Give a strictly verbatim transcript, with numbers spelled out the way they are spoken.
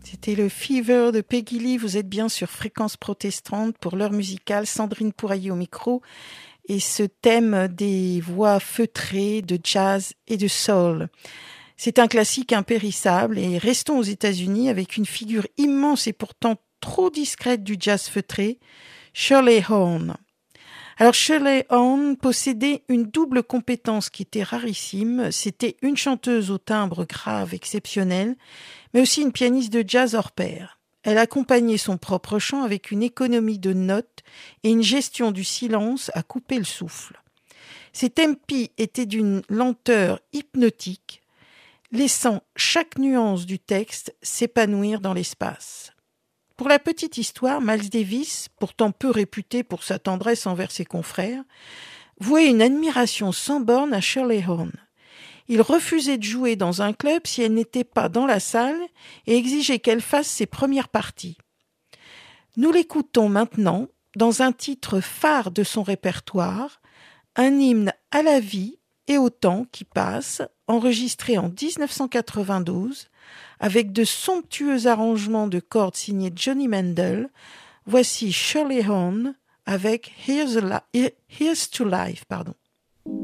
C'était le Fever de Peggy Lee. Vous êtes bien sur Fréquence Protestante pour l'heure musicale. Sandrine Pouraillé au micro. Et ce thème des voix feutrées de jazz et de soul. C'est un classique impérissable. Et restons aux États-Unis avec une figure immense et pourtant trop discrète du jazz feutré, Shirley Horn. Alors Shirley Horn possédait une double compétence qui était rarissime. C'était une chanteuse au timbre grave exceptionnel, mais aussi une pianiste de jazz hors pair. Elle accompagnait son propre chant avec une économie de notes et une gestion du silence à couper le souffle. Ses tempi étaient d'une lenteur hypnotique, laissant chaque nuance du texte s'épanouir dans l'espace. Pour la petite histoire, Miles Davis, pourtant peu réputé pour sa tendresse envers ses confrères, vouait une admiration sans borne à Shirley Horn. Il refusait de jouer dans un club si elle n'était pas dans la salle et exigeait qu'elle fasse ses premières parties. Nous l'écoutons maintenant dans un titre phare de son répertoire, un hymne à la vie et au temps qui passe, enregistré en dix-neuf cent quatre-vingt-douze, avec de somptueux arrangements de cordes signés Johnny Mandel. Voici Shirley Horn avec Here's, a Li- Here's to Life. Pardon.